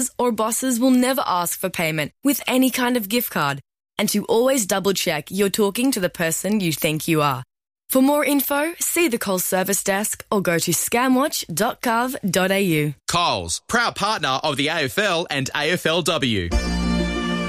or bosses will never ask for payment with any kind of gift card, and to always double-check you're talking to the person you think you are. For more info, see the Coles Service Desk or go to scamwatch.gov.au. Coles, proud partner of the AFL and AFLW.